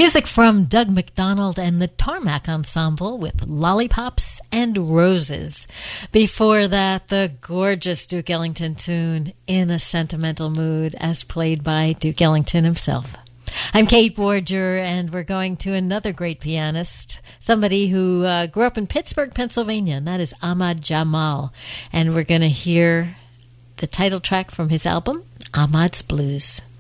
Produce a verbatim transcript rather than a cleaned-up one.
Music from Doug McDonald and the Tarmac Ensemble with Lollipops and Roses. Before that, the gorgeous Duke Ellington tune, In a Sentimental Mood, as played by Duke Ellington himself. I'm Kate Borger, and we're going to another great pianist, somebody who uh, grew up in Pittsburgh, Pennsylvania, and that is Ahmad Jamal. And we're going to hear the title track from his album, Ahmad's Blues.